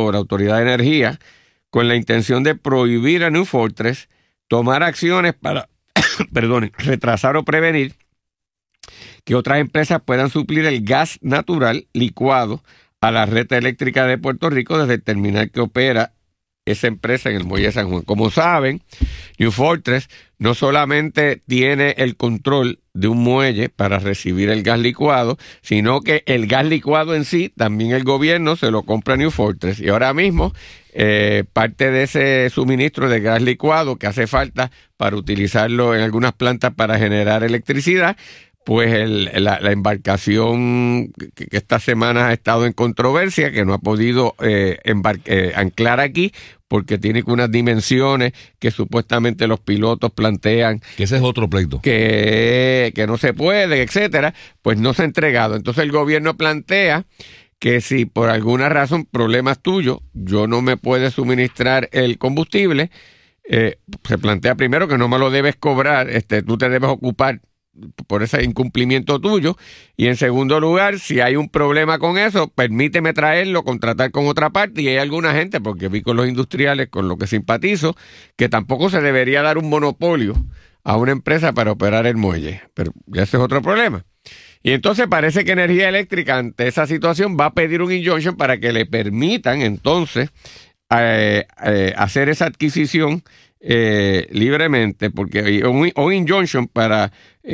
por la Autoridad de Energía con la intención de prohibir a New Fortress tomar acciones para, retrasar o prevenir que otras empresas puedan suplir el gas natural licuado a la red eléctrica de Puerto Rico desde el terminal que opera esa empresa en el muelle de San Juan. Como saben, New Fortress no solamente tiene el control de un muelle para recibir el gas licuado, sino que el gas licuado en sí, también el gobierno se lo compra a New Fortress. Y ahora mismo, parte de ese suministro de gas licuado que hace falta para utilizarlo en algunas plantas para generar electricidad, pues la embarcación que esta semana ha estado en controversia, que no ha podido anclar aquí, porque tiene unas dimensiones que supuestamente los pilotos plantean. Que ese es otro pleito. Que no se puede, etcétera, pues no se ha entregado. Entonces el gobierno plantea que si por alguna razón, problemas tuyos, yo no me puede suministrar el combustible, se plantea primero que no me lo debes cobrar, tú te debes ocupar por ese incumplimiento tuyo, y en segundo lugar, si hay un problema con eso, permíteme traerlo, contratar con otra parte. Y hay alguna gente, porque vi con los industriales, con lo que simpatizo, que tampoco se debería dar un monopolio a una empresa para operar el muelle, pero ya ese es otro problema. Y entonces parece que Energía Eléctrica ante esa situación va a pedir un injunction para que le permitan entonces hacer esa adquisición libremente, porque un injunction para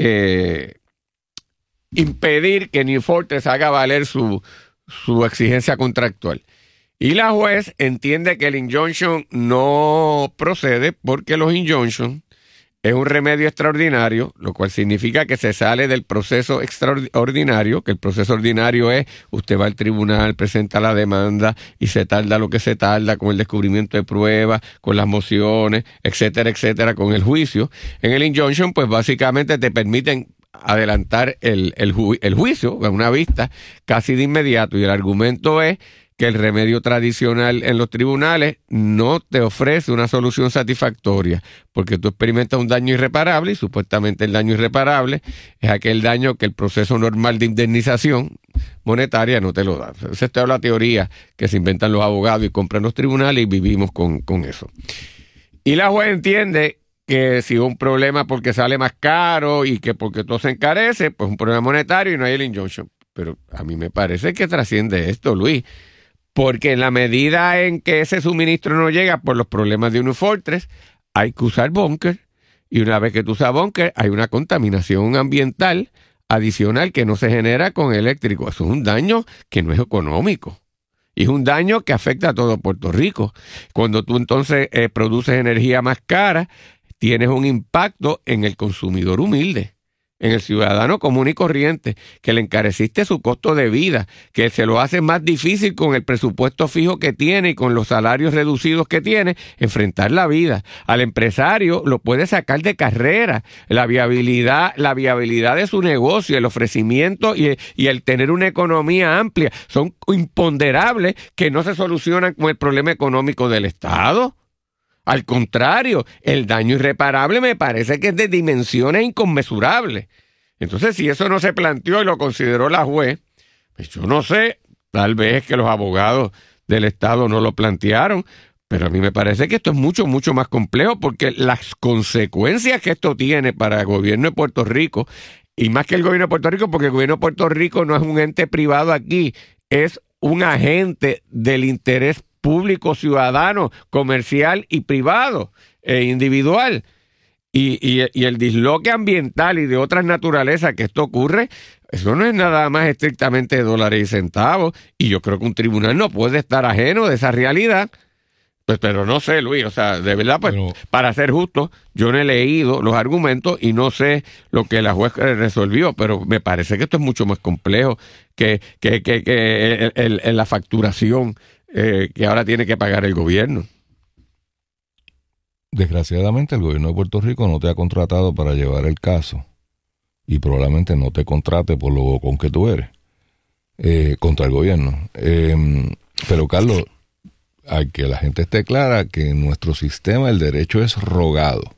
impedir que New Fortress haga valer su exigencia contractual. Y la juez entiende que el injunction no procede porque los injunctions es un remedio extraordinario, lo cual significa que se sale del proceso extraordinario, que el proceso ordinario es, usted va al tribunal, presenta la demanda y se tarda lo que se tarda con el descubrimiento de pruebas, con las mociones, etcétera, etcétera, con el juicio. En el injunction, pues básicamente te permiten adelantar el juicio a una vista casi de inmediato, y el argumento es que el remedio tradicional en los tribunales no te ofrece una solución satisfactoria, porque tú experimentas un daño irreparable, y supuestamente el daño irreparable es aquel daño que el proceso normal de indemnización monetaria no te lo da. Esa es toda la teoría que se inventan los abogados y compran los tribunales, y vivimos con eso. Y la juez entiende que si un problema porque sale más caro y que porque todo se encarece, pues un problema monetario y no hay el injunction. Pero a mí me parece que trasciende esto, Luis. Porque en la medida en que ese suministro no llega por los problemas de New Fortress, hay que usar búnker, y una vez que tú usas búnker, hay una contaminación ambiental adicional que no se genera con eléctrico. Eso es un daño que no es económico, y es un daño que afecta a todo Puerto Rico. Cuando tú entonces produces energía más cara, tienes un impacto en el consumidor humilde, en el ciudadano común y corriente, que le encareciste su costo de vida, que se lo hace más difícil con el presupuesto fijo que tiene y con los salarios reducidos que tiene, enfrentar la vida. Al empresario lo puede sacar de carrera, la viabilidad de su negocio, el ofrecimiento y el tener una economía amplia, son imponderables que no se solucionan con el problema económico del Estado. Al contrario, el daño irreparable me parece que es de dimensiones inconmensurables. Entonces, si eso no se planteó y lo consideró la juez, pues yo no sé, tal vez es que los abogados del Estado no lo plantearon, pero a mí me parece que esto es mucho, mucho más complejo, porque las consecuencias que esto tiene para el gobierno de Puerto Rico, y más que el gobierno de Puerto Rico, porque el gobierno de Puerto Rico no es un ente privado aquí, es un agente del interés público, ciudadano, comercial y privado e individual. Y el disloque ambiental y de otras naturalezas que esto ocurre, eso no es nada más estrictamente de dólares y centavos, y yo creo que un tribunal no puede estar ajeno de esa realidad. Pues, pero no sé, Luis, o sea, de verdad, pues, para ser justo, yo no he leído los argumentos y no sé lo que la juez resolvió, pero me parece que esto es mucho más complejo que la facturación que ahora tiene que pagar el gobierno. Desgraciadamente el gobierno de Puerto Rico no te ha contratado para llevar el caso, y probablemente no te contrate por lo con que tú eres contra el gobierno. Pero Carlos, hay que la gente esté clara que en nuestro sistema el derecho es rogado.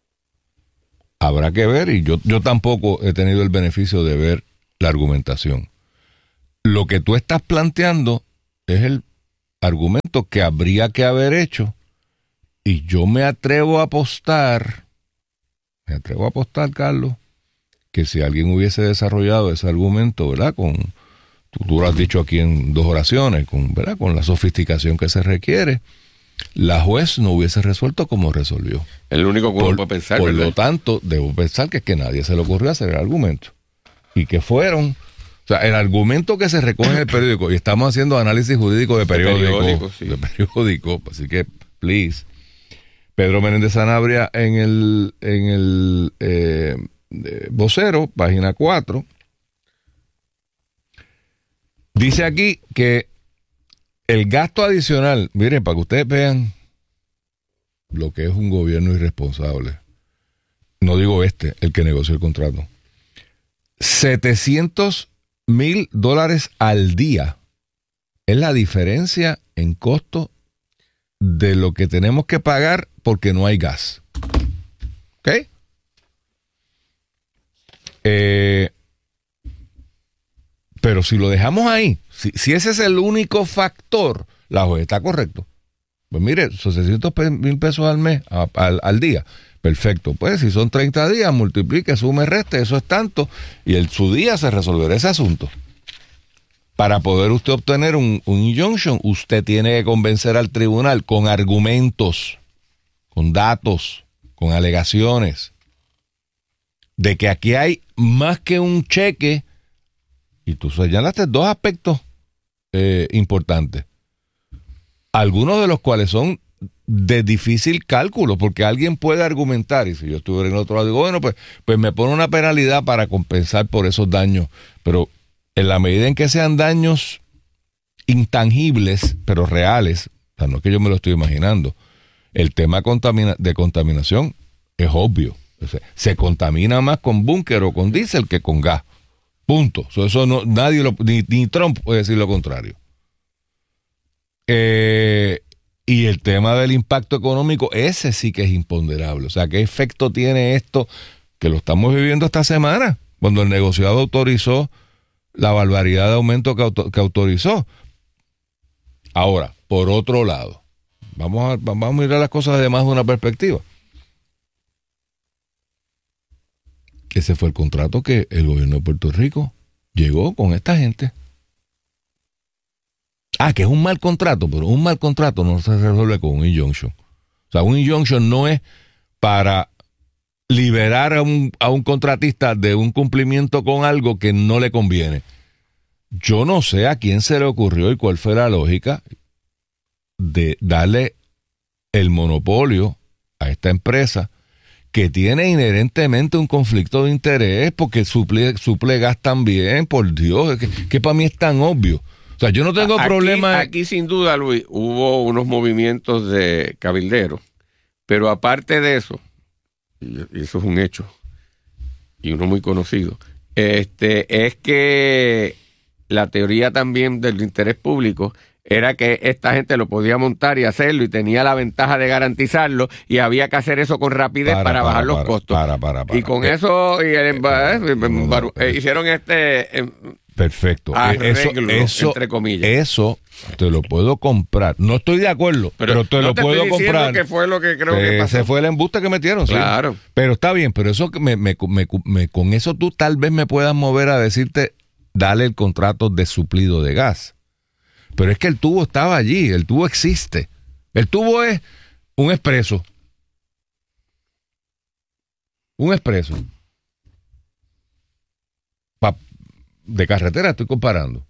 Habrá que ver, y yo tampoco he tenido el beneficio de ver la argumentación. Lo que tú estás planteando es argumentos que habría que haber hecho, y yo me atrevo a apostar, Carlos, que si alguien hubiese desarrollado ese argumento, ¿verdad? Tú lo has dicho aquí en 2 oraciones, ¿verdad? Con la sofisticación que se requiere, la juez no hubiese resuelto como resolvió. El único que uno puede pensar, por ¿verdad? lo tanto, debo pensar que es que nadie se le ocurrió hacer el argumento. Y que fueron, o sea, el argumento que se recoge en el periódico, y estamos haciendo análisis jurídico de periódico, sí. de periódico, así que, please. Pedro Menéndez Sanabria en el Vocero, página 4, dice aquí que el gasto adicional, miren, para que ustedes vean lo que es un gobierno irresponsable, no digo el que negoció el contrato, $700,000 al día es la diferencia en costo de lo que tenemos que pagar porque no hay gas. ¿Ok? Pero si lo dejamos ahí, si ese es el único factor, la juez está correcto. Pues mire, son $600,000 al mes, al día. Perfecto. Pues si son 30 días, multiplique, sume, reste, eso es tanto. Y su día se resolverá ese asunto. Para poder usted obtener un injunction, usted tiene que convencer al tribunal con argumentos, con datos, con alegaciones, de que aquí hay más que un cheque. Y tú señalaste 2 aspectos importantes, algunos de los cuales son de difícil cálculo, porque alguien puede argumentar, y si yo estuviera en el otro lado, digo, bueno, pues me pone una penalidad para compensar por esos daños, pero en la medida en que sean daños intangibles, pero reales, o sea, no es que yo me lo estoy imaginando, el tema de contaminación es obvio. O sea, se contamina más con búnker o con diésel que con gas. Punto. Eso no, nadie ni Trump puede decir lo contrario. Y el tema del impacto económico, ese sí que es imponderable. O sea, ¿qué efecto tiene esto? Que lo estamos viviendo esta semana, cuando el negociado autorizó la barbaridad de aumento que autorizó. Ahora, por otro lado, vamos a mirar las cosas desde más de una perspectiva. Ese fue el contrato que el gobierno de Puerto Rico llegó con esta gente. Que es un mal contrato, pero un mal contrato no se resuelve con un injunction. O sea, un injunction no es para liberar a un contratista de un cumplimiento con algo que no le conviene. Yo no sé a quién se le ocurrió y cuál fue la lógica de darle el monopolio a esta empresa que tiene inherentemente un conflicto de interés porque suple gas también, por Dios, que para mí es tan obvio. O sea, yo no tengo problema. Aquí sin duda, Luis, hubo unos movimientos de cabilderos, pero aparte de eso, y eso es un hecho, y uno muy conocido, es que la teoría también del interés público era que esta gente lo podía montar y hacerlo y tenía la ventaja de garantizarlo y había que hacer eso con rapidez para bajar los costos. Y con eso hicieron perfecto. Arreglo, eso, entre comillas. Eso te lo puedo comprar. No estoy de acuerdo, pero te lo puedo comprar. Que fue lo que creo que pasó. Ese fue el embuste que metieron. Claro. Sí. Pero está bien, pero eso con eso tú tal vez me puedas mover a decirte, dale el contrato de suplido de gas. Pero es que el tubo estaba allí, el tubo existe. El tubo es un expreso. Un expreso. De carretera estoy comparando.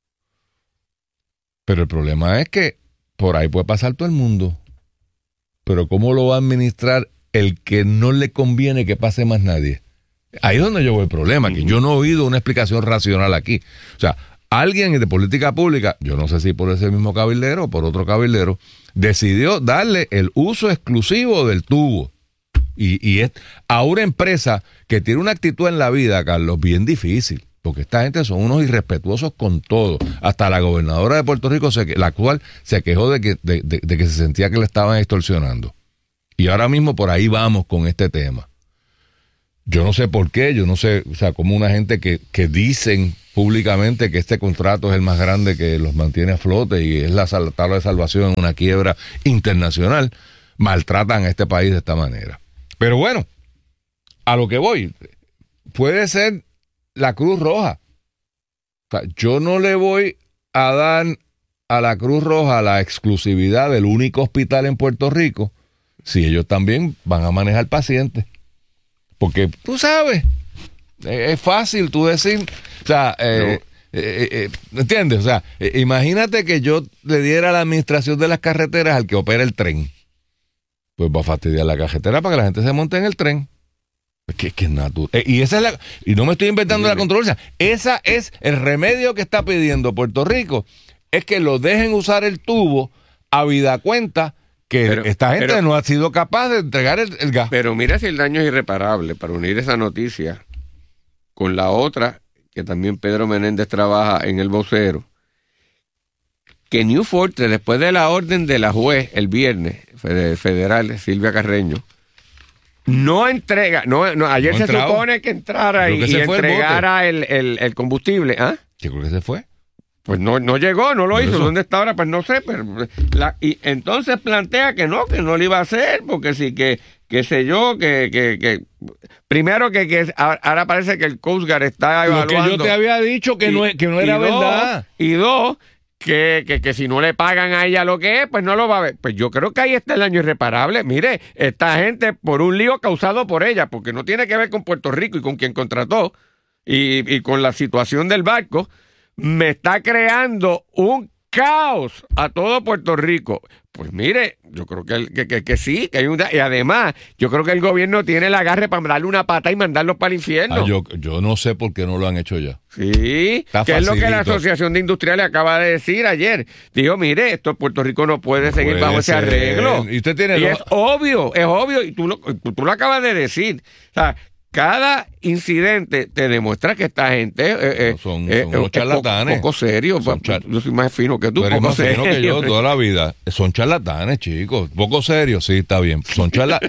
Pero el problema es que por ahí puede pasar todo el mundo. Pero ¿cómo lo va a administrar el que no le conviene que pase más nadie? Ahí es donde yo veo el problema, que yo no he oído una explicación racional aquí. O sea, alguien de política pública, yo no sé si por ese mismo cabildero o por otro cabildero, decidió darle el uso exclusivo del tubo. Y es a una empresa que tiene una actitud en la vida, Carlos, bien difícil. Porque esta gente son unos irrespetuosos con todo. Hasta la gobernadora de Puerto Rico, la cual se quejó de que se sentía que le estaban extorsionando. Y ahora mismo por ahí vamos con este tema. Yo no sé por qué, yo no sé, o sea, como una gente que dicen públicamente que este contrato es el más grande que los mantiene a flote y es la tabla de salvación en una quiebra internacional, maltratan a este país de esta manera. Pero bueno, a lo que voy, puede ser la Cruz Roja. O sea, yo no le voy a dar a la Cruz Roja la exclusividad del único hospital en Puerto Rico si ellos también van a manejar pacientes. Porque tú sabes, es fácil tú decir, o sea, ¿entiendes? O sea, imagínate que yo le diera la administración de las carreteras al que opera el tren. Pues va a fastidiar la carretera para que la gente se monte en el tren. Que es natural. Y no me estoy inventando la controversia. Esa es el remedio que está pidiendo Puerto Rico. Es que lo dejen usar el tubo a vida cuenta que esta gente no ha sido capaz de entregar el gas. Pero mira si el daño es irreparable, para unir esa noticia con la otra, que también Pedro Menéndez trabaja en El Vocero, que New Fortress, después de la orden de la juez el viernes, federal, Silvia Carreño, no entrega, ayer no se supone que entrara y entregara el combustible. ¿Ah? Yo creo que se fue. Pues no llegó, no lo hizo. Eso. ¿Dónde está ahora? Pues no sé. Pero y entonces plantea que no lo iba a hacer, porque sí, que sé yo, que primero que ahora parece que el Coast Guard está evaluando. Lo que yo te había dicho que no era verdad. Y dos, que si no le pagan a ella lo que es, pues no lo va a ver. Pues yo creo que ahí está el daño irreparable. Mire, esta gente, por un lío causado por ella, porque no tiene que ver con Puerto Rico y con quien contrató, y con la situación del barco, me está creando un caos a todo Puerto Rico. Pues mire, yo creo que sí, que hay y además, yo creo que el gobierno tiene el agarre para darle una pata y mandarlos para el infierno. Yo no sé por qué no lo han hecho ya. Sí, que es lo que la Asociación de Industriales acaba de decir ayer. Dijo, mire, Puerto Rico no puede seguir bajo ese arreglo. Y usted tiene es obvio, y tú lo acabas de decir. O sea, cada incidente te demuestra que esta gente son unos charlatanes. Poco serio. Yo soy más fino que tú. Pero poco más serio que yo toda la vida. Son charlatanes, chicos. Poco serio, sí, está bien. Son charlatanes.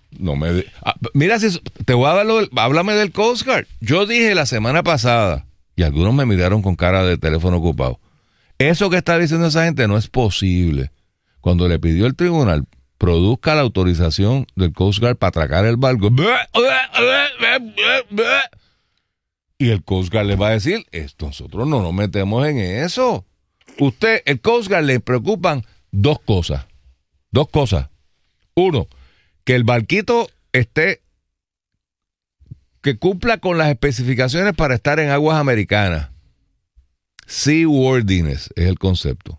Mira, si te voy a dar háblame del Coast Guard. Yo dije la semana pasada, y algunos me miraron con cara de teléfono ocupado, eso que está diciendo esa gente no es posible. Cuando le pidió el tribunal produzca la autorización del Coast Guard para atracar el barco, y el Coast Guard le va a decir, nosotros no nos metemos en eso. El Coast Guard le preocupan dos cosas. Uno, que el barquito que cumpla con las especificaciones para estar en aguas americanas. Seaworthiness es el concepto.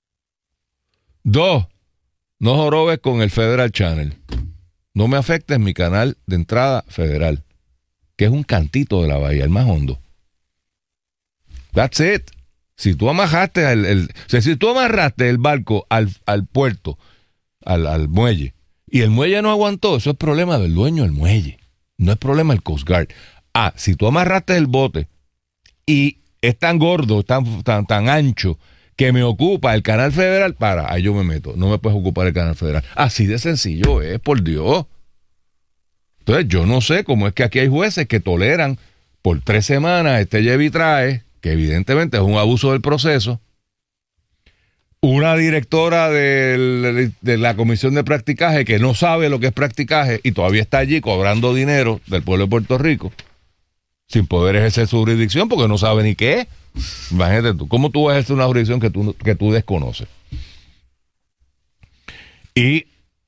Dos, no jorobes con el Federal Channel. No me afectes mi canal de entrada federal, que es un cantito de la bahía, el más hondo. That's it. Si tú amarraste si tú amarraste el barco al puerto, al muelle, y el muelle no aguantó, eso es problema del dueño del muelle. No es problema del Coast Guard. Si tú amarraste el bote y es tan gordo, tan ancho, que me ocupa el canal federal, ahí yo me meto. No me puedes ocupar el canal federal. Así de sencillo es, por Dios. Entonces, yo no sé cómo es que aquí hay jueces que toleran por 3 semanas este lleve y trae, que evidentemente es un abuso del proceso. Una directora de la Comisión de Practicaje que no sabe lo que es practicaje y todavía está allí cobrando dinero del pueblo de Puerto Rico sin poder ejercer su jurisdicción porque no sabe ni qué es. Imagínate tú, ¿cómo tú vas a ejercer una jurisdicción que tú desconoces? Y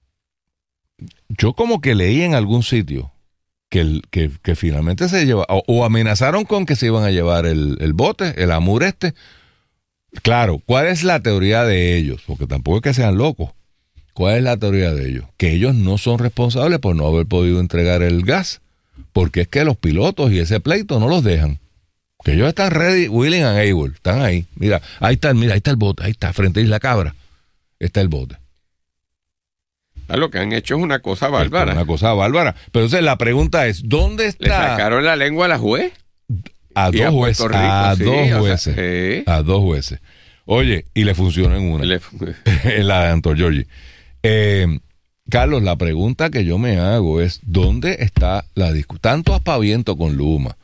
yo como que leí en algún sitio que finalmente se lleva, o amenazaron con que se iban a llevar el bote, el Amur este. Claro, ¿cuál es la teoría de ellos? Porque tampoco es que sean locos. ¿Cuál es la teoría de ellos? Que ellos no son responsables por no haber podido entregar el gas, porque es que los pilotos y ese pleito no los dejan. Que ellos están ready, willing and able, están ahí. Mira, ahí está el bote, ahí está, frente a Isla Cabra, está el bote. Lo que han hecho es una cosa bárbara. Una cosa bárbara. Pero entonces la pregunta es, ¿dónde está? ¿Le sacaron la lengua a la juez? A dos jueces. Oye, y le funcionó en una. En la de Antor Giorgi. Carlos, la pregunta que yo me hago es, ¿dónde está la discusión? Tanto aspaviento con Luma,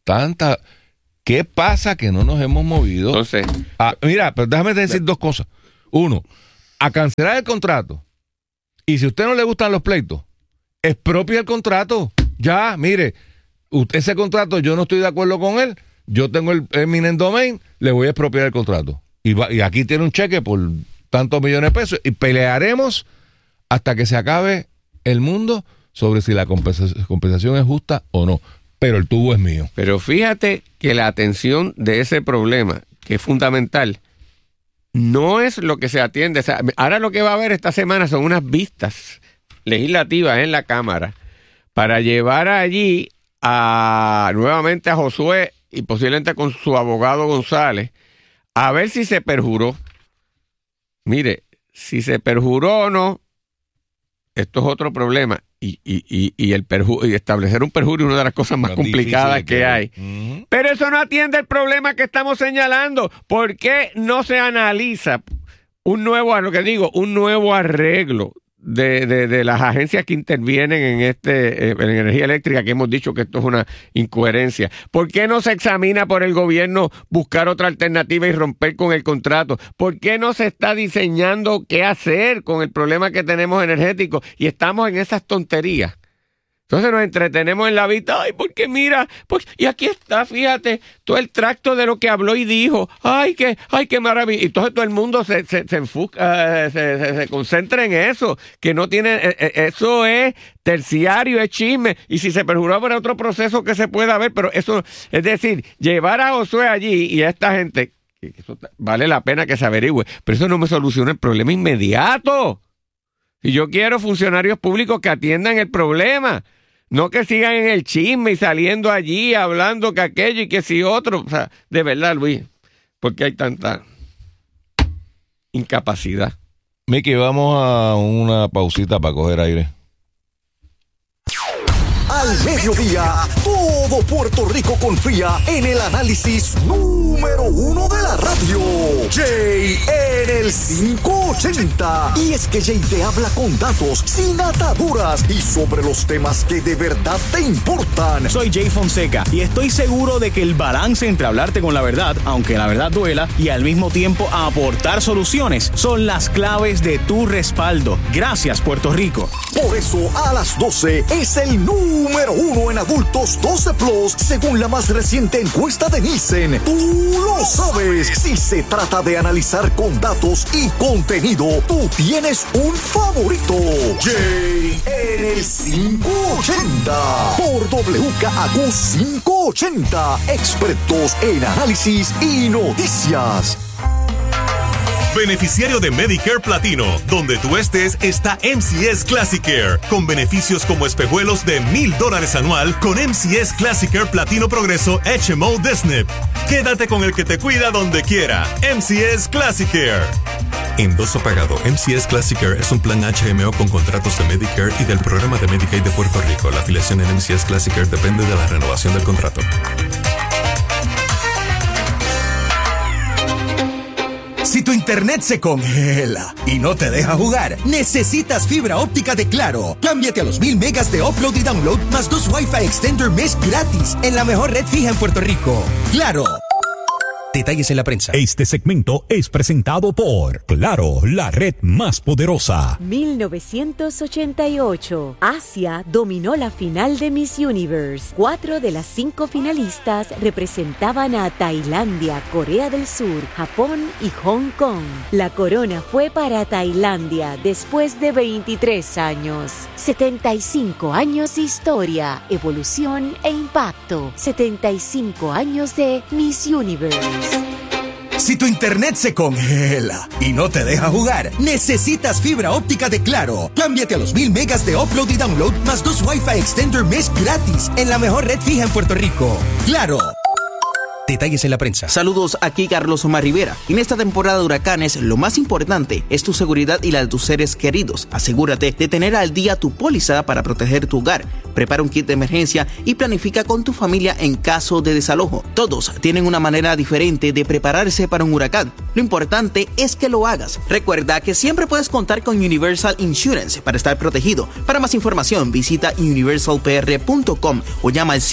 ¿qué pasa que no nos hemos movido? Entonces, mira, pero déjame decir dos cosas. Uno, a cancelar el contrato. Y si a usted no le gustan los pleitos, expropia el contrato. Ya, mire, ese contrato yo no estoy de acuerdo con él. Yo tengo el eminent domain, le voy a expropiar el contrato. Y aquí tiene un cheque por tantos millones de pesos y pelearemos hasta que se acabe el mundo sobre si la compensación es justa o no. Pero el tubo es mío. Pero fíjate que la atención de ese problema, que es fundamental, no es lo que se atiende. O sea, ahora lo que va a haber esta semana son unas legislativas en la Cámara para llevar allí nuevamente a Josué y posiblemente con su abogado González a ver si se perjuró. Mire, si se perjuró o no, esto es otro problema. Y establecer un perjurio es una de las cosas más complicadas que hay. Uh-huh. Pero eso no atiende el problema que estamos señalando. ¿Por qué no se analiza un nuevo arreglo de las agencias que intervienen en energía eléctrica, que hemos dicho que esto es una incoherencia? ¿Por qué no se examina por el gobierno buscar otra alternativa y romper con el contrato? ¿Por qué no se está diseñando qué hacer con el problema que tenemos energético? Y estamos en esas tonterías. Entonces nos entretenemos en la vida. Ay, porque mira, y aquí está, fíjate, todo el tracto de lo que habló y dijo. Ay, qué maravilla. Y entonces todo el mundo se enfoca, se concentra en eso, que no tiene, eso es terciario, es chisme. Y si se perjuró, habrá otro proceso que se pueda ver, pero eso, es decir, llevar a Josué allí y a esta gente, eso vale la pena que se averigüe, pero eso no me soluciona el problema inmediato. Y yo quiero funcionarios públicos que atiendan el problema. No que sigan en el chisme y saliendo allí, hablando que aquello y que si otro. O sea, de verdad, Luis, ¿por qué hay tanta incapacidad? Miki, vamos a una pausita para coger aire. Al mediodía, todo Puerto Rico confía en el análisis número 1 de la radio. Jay en el 580. Y es que Jay te habla con datos, sin ataduras y sobre los temas que de verdad te importan. Soy Jay Fonseca y estoy seguro de que el balance entre hablarte con la verdad, aunque la verdad duela, y al mismo tiempo aportar soluciones, son las claves de tu respaldo. Gracias, Puerto Rico. Por eso, a las 12 es el número 1 en adultos 12 Plus, según la más reciente encuesta de Nielsen. Tú lo sabes. Si se trata de analizar con datos y contenido, tú tienes un favorito. Jay en el 580 por WKAQ 580, expertos en análisis y noticias. Beneficiario de Medicare Platino. Donde tú estés está MCS Classic Care, con beneficios como espejuelos de $1,000 anual con MCS Classic Care Platino Progreso HMO de SNP. Quédate con el que te cuida donde quiera. MCS Classic Care. Endoso pagado. MCS Classic Care es un plan HMO con contratos de Medicare y del programa de Medicaid de Puerto Rico. La afiliación en MCS Classic Care depende de la renovación del contrato. Si tu internet se congela y no te deja jugar, necesitas fibra óptica de Claro. Cámbiate a los 1000 megas de upload y download más 2 Wi-Fi Extender Mesh gratis en la mejor red fija en Puerto Rico. ¡Claro! Detalles en la prensa. Este segmento es presentado por Claro, la red más poderosa. 1988. Asia dominó la final de Miss Universe. 4 de las 5 finalistas representaban a Tailandia, Corea del Sur, Japón y Hong Kong. La corona fue para Tailandia después de 23 años. 75 años de historia, evolución e impacto. 75 años de Miss Universe. Si tu internet se congela y no te deja jugar, necesitas fibra óptica de Claro. Cámbiate a los 1000 megas de upload y download más 2 Wi-Fi Extender Mesh gratis en la mejor red fija en Puerto Rico. ¡Claro! Detalles en la prensa. Saludos, aquí Carlos Omar Rivera. En esta temporada de huracanes, lo más importante es tu seguridad y la de tus seres queridos. Asegúrate de tener al día tu póliza para proteger tu hogar. Prepara un kit de emergencia y planifica con tu familia en caso de desalojo. Todos tienen una manera diferente de prepararse para un huracán. Lo importante es que lo hagas. Recuerda que siempre puedes contar con Universal Insurance para estar protegido. Para más información, visita universalpr.com o llama al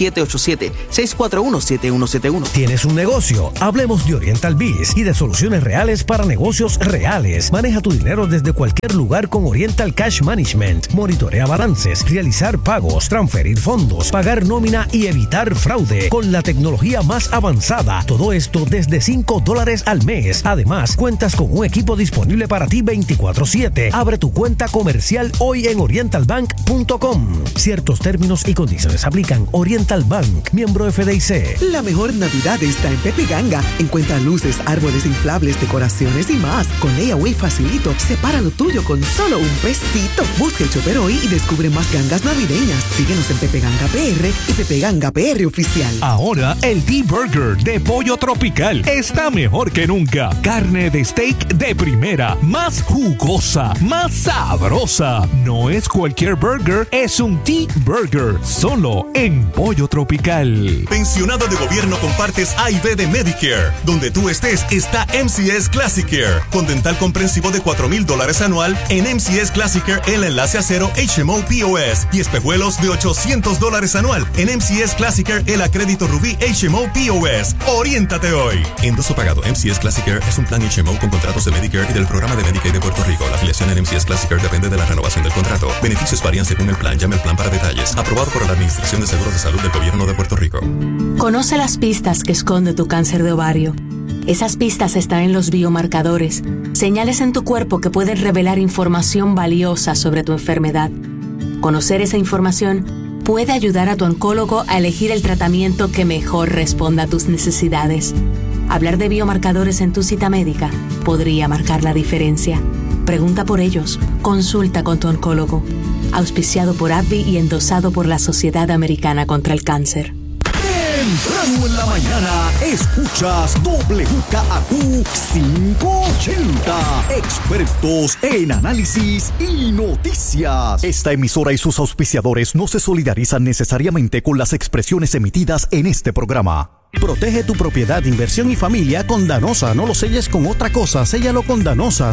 787-641-7171. ¿Tienes un negocio? Hablemos de Oriental Biz y de soluciones reales para negocios reales. Maneja tu dinero desde cualquier lugar con Oriental Cash Management. Monitorea balances, realizar pagos, transferir fondos, pagar nómina y evitar fraude con la tecnología más avanzada. Todo esto desde $5 al mes. Además, cuentas con un equipo disponible para ti 24/7. Abre tu cuenta comercial hoy en orientalbank.com. Ciertos términos y condiciones aplican. Oriental Bank, miembro FDIC. La mejor Navidad está en Pepe Ganga. Encuentra luces, árboles inflables, decoraciones y más. Con Layaway facilito, separa lo tuyo con solo $1. Busca el Chopper hoy y descubre más gangas navideñas. Síguenos en Pepe Ganga PR y Pepe Ganga PR Oficial. Ahora el T-Burger de Pollo Tropical está mejor que nunca. Carne de steak de primera, más jugosa, más sabrosa. No es cualquier burger, es un T-Burger, solo en Pollo Tropical. Pensionado de gobierno con partes A y B de Medicare. Donde tú estés está MCS Classic Care. Con dental comprensivo de $4,000 anual en MCS Classic Care, el enlace a cero HMO POS y espejuelos de $800 anual en MCS Classic Care, el acrédito Rubí HMO POS. Oriéntate hoy. Endoso pagado. MCS Classic Care es un plan HMO con contratos de Medicare y del programa de Medicaid de Puerto Rico. La afiliación en MCS Classic Care depende de la renovación del contrato. Beneficios varían según el plan. Llame al plan para detalles. Aprobado por la Administración de Seguros de Salud del Gobierno de Puerto Rico. Conoce las pistas que esconde tu cáncer de ovario. Esas pistas están en los biomarcadores, señales en tu cuerpo que pueden revelar información valiosa sobre tu enfermedad. Conocer esa información puede ayudar a tu oncólogo a elegir el tratamiento que mejor responda a tus necesidades. Hablar de biomarcadores en tu cita médica podría marcar la diferencia. Pregunta por ellos. Consulta con tu oncólogo. Auspiciado por AbbVie y endosado por la Sociedad Americana contra el Cáncer. Temprano en la mañana, escuchas WKAQ 580. Expertos en análisis y noticias. Esta emisora y sus auspiciadores no se solidarizan necesariamente con las expresiones emitidas en este programa. Protege tu propiedad, inversión y familia con Danosa. No lo selles con otra cosa, séllalo con Danosa.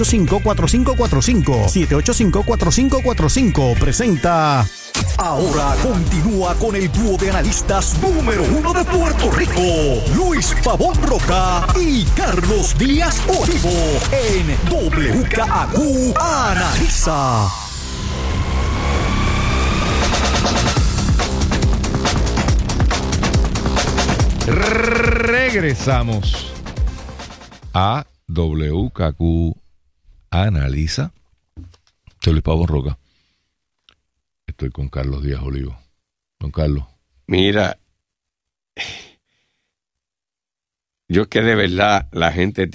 785-4545. 785-4545. Presenta. Ahora continúa con el dúo de analistas número 1 de Puerto Rico, Luis Pavón Roca y Carlos Díaz Olivo, en WKAQ Analiza. Regresamos a WKQ Analiza. Soy Luis Pavón Roca. Estoy con Carlos Díaz Olivo. Don Carlos. Mira, yo que de verdad la gente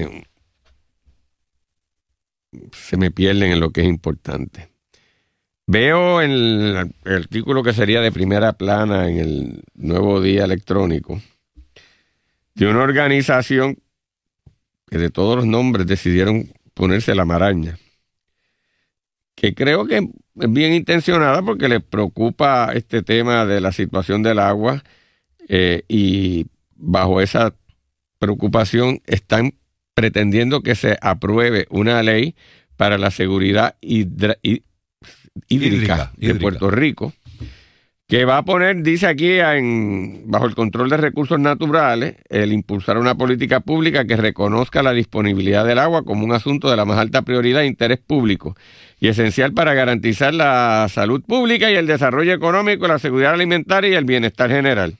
se me pierden en lo que es importante. Veo en el artículo que sería de primera plana en el Nuevo Día Electrónico de una organización que de todos los nombres decidieron ponerse la maraña, que creo que es bien intencionada porque les preocupa este tema de la situación del agua y bajo esa preocupación están pretendiendo que se apruebe una ley para la seguridad hídrica de Puerto Rico, que va a poner, dice aquí, bajo el control de recursos naturales, el impulsar una política pública que reconozca la disponibilidad del agua como un asunto de la más alta prioridad e interés público y esencial para garantizar la salud pública y el desarrollo económico, la seguridad alimentaria y el bienestar general.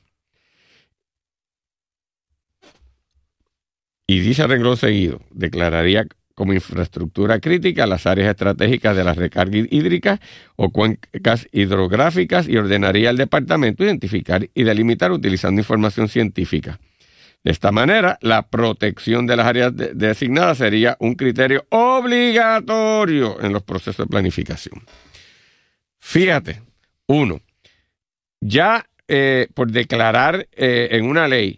Y dice a renglón seguido, declararía como infraestructura crítica las áreas estratégicas de la recarga hídrica o cuencas hidrográficas y ordenaría al departamento identificar y delimitar utilizando información científica. De esta manera, la protección de las áreas designadas sería un criterio obligatorio en los procesos de planificación. Fíjate, ya por declarar en una ley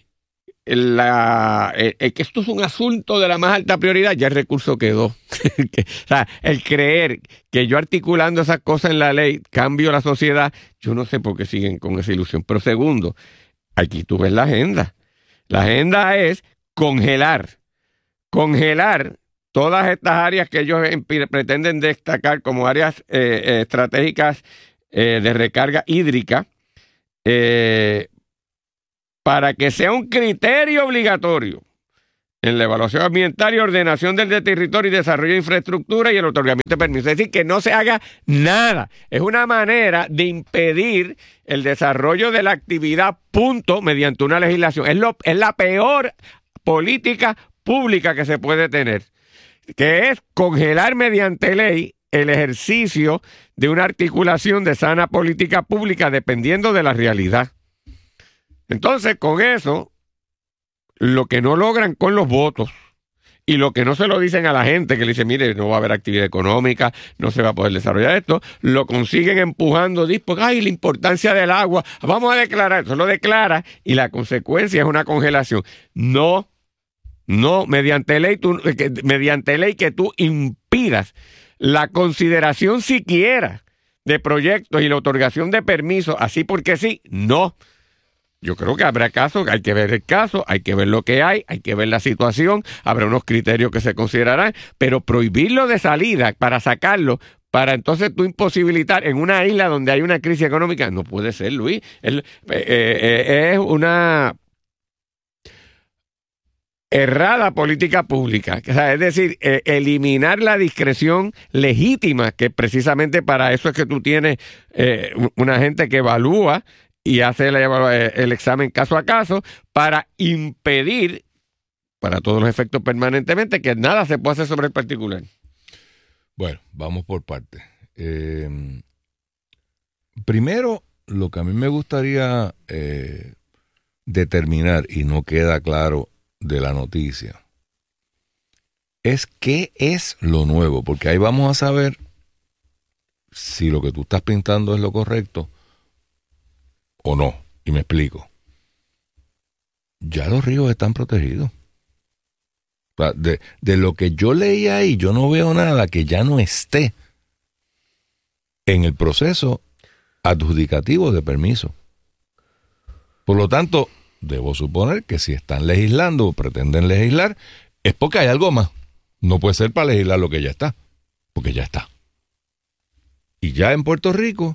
que esto es un asunto de la más alta prioridad, ya el recurso quedó. O sea, el creer que yo articulando esas cosas en la ley cambio la sociedad, yo no sé por qué siguen con esa ilusión. Pero segundo, aquí tú ves la agenda. La agenda es congelar congelar todas estas áreas que ellos pretenden destacar como áreas estratégicas de recarga hídrica, para que sea un criterio obligatorio en la evaluación ambiental y ordenación del territorio y desarrollo de infraestructura y el otorgamiento de permisos. Es decir, que no se haga nada. Es una manera de impedir el desarrollo de la actividad, punto, mediante una legislación. Es la peor política pública que se puede tener, que es congelar mediante ley el ejercicio de una articulación de sana política pública dependiendo de la realidad. Entonces, con eso, lo que no logran con los votos y lo que no se lo dicen a la gente, que le dicen, mire, no va a haber actividad económica, no se va a poder desarrollar esto, lo consiguen empujando, porque, ay, la importancia del agua, vamos a declarar, eso lo declara y la consecuencia es una congelación. No, mediante ley que tú impidas la consideración siquiera de proyectos y la otorgación de permisos, así porque sí, no. Yo creo que habrá casos, hay que ver el caso, hay que ver lo que hay que ver la situación, habrá unos criterios que se considerarán, pero prohibirlo de salida para sacarlo, para entonces tú imposibilitar en una isla donde hay una crisis económica, no puede ser, Luis. Es una errada política pública. O sea, es decir, eliminar la discreción legítima, que precisamente para eso es que tú tienes una gente que evalúa y hace el examen caso a caso para impedir, para todos los efectos permanentemente, que nada se pueda hacer sobre el particular. Bueno, vamos por partes. Primero, lo que a mí me gustaría determinar, y no queda claro de la noticia, es qué es lo nuevo, porque ahí vamos a saber si lo que tú estás pintando es lo correcto o no. Y me explico. Ya los ríos están protegidos. O sea, de lo que yo leí ahí, yo no veo nada que ya no esté en el proceso adjudicativo de permiso. Por lo tanto, debo suponer que si están legislando o pretenden legislar, es porque hay algo más. No puede ser para legislar lo que ya está, porque ya está. Y ya en Puerto Rico,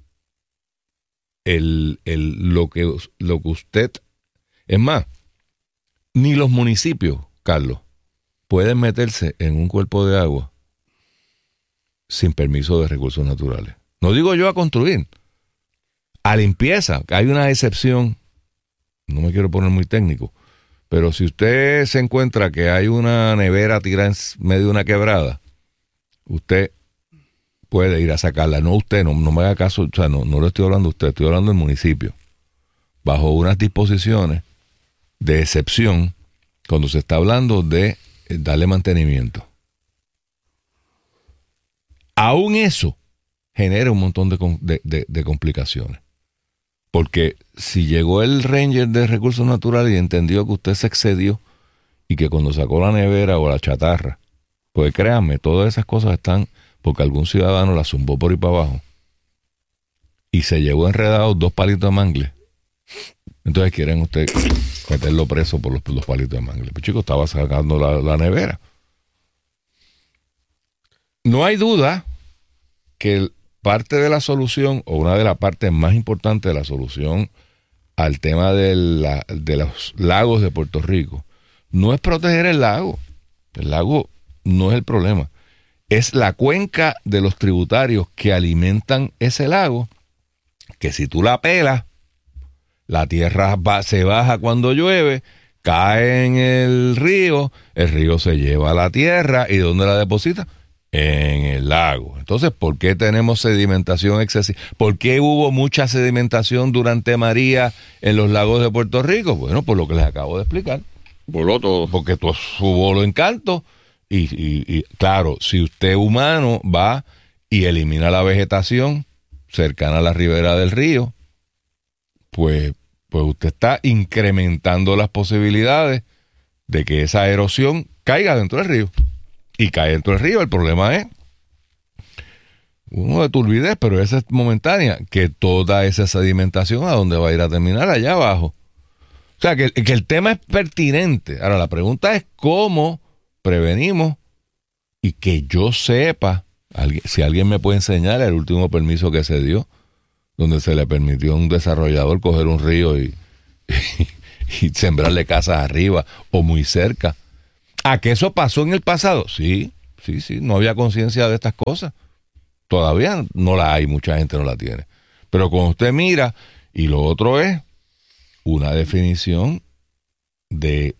lo que usted... Es más, ni los municipios, Carlos, pueden meterse en un cuerpo de agua sin permiso de recursos naturales. No digo yo a construir, a limpieza. Hay una excepción, no me quiero poner muy técnico, pero si usted se encuentra que hay una nevera tirada en medio de una quebrada, usted puede ir a sacarla. No usted, no me haga caso, o sea, no le estoy hablando a usted, estoy hablando del municipio, bajo unas disposiciones de excepción cuando se está hablando de darle mantenimiento. Aún eso genera un montón de complicaciones. Porque si llegó el Ranger de Recursos Naturales y entendió que usted se excedió y que cuando sacó la nevera o la chatarra, pues créanme, todas esas cosas están porque algún ciudadano la zumbó por ahí para abajo y se llevó enredados 2 palitos de mangle. Entonces quieren usted meterlo preso por los palitos de mangle. Pues chico, estaba sacando la nevera. No hay duda que parte de la solución, o una de las partes más importantes de la solución al tema de los lagos de Puerto Rico, no es proteger el lago. El lago no es el problema. Es la cuenca de los tributarios que alimentan ese lago, que si tú la pelas, la tierra se baja cuando llueve, cae en el río se lleva la tierra, ¿y dónde la deposita? En el lago. Entonces, ¿por qué tenemos sedimentación excesiva? ¿Por qué hubo mucha sedimentación durante María en los lagos de Puerto Rico? Bueno, por lo que les acabo de explicar. Voló todo. Porque hubo los encantos. Y claro, si usted humano va y elimina la vegetación cercana a la ribera del río, pues usted está incrementando las posibilidades de que esa erosión caiga dentro del río. Y cae dentro del río. El problema es uno de turbidez, pero esa es momentánea, que toda esa sedimentación a dónde va a ir a terminar, allá abajo. O sea, que el tema es pertinente. Ahora, la pregunta es cómo prevenimos, y que yo sepa, si alguien me puede enseñar el último permiso que se dio, donde se le permitió a un desarrollador coger un río y sembrarle casas arriba o muy cerca. ¿A que eso pasó en el pasado? Sí, no había conciencia de estas cosas. Todavía no la hay, mucha gente no la tiene. Pero cuando usted mira, y lo otro es una definición de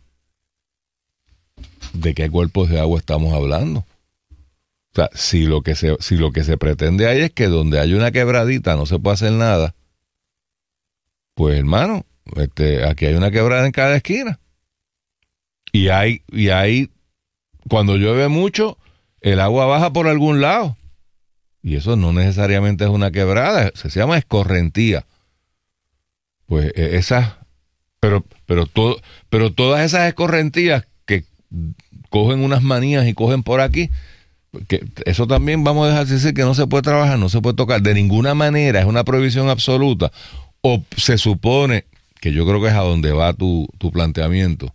qué cuerpos de agua estamos hablando. O sea, si lo que se pretende ahí es que donde hay una quebradita no se puede hacer nada, pues hermano, aquí hay una quebrada en cada esquina. Y hay, cuando llueve mucho, el agua baja por algún lado. Y eso no necesariamente es una quebrada, se llama escorrentía. Pues pero todas esas escorrentías que cogen unas manías y cogen por aquí, que eso también vamos a dejar de decir que no se puede trabajar, no se puede tocar de ninguna manera, es una prohibición absoluta. O se supone, que yo creo que es a donde va tu planteamiento,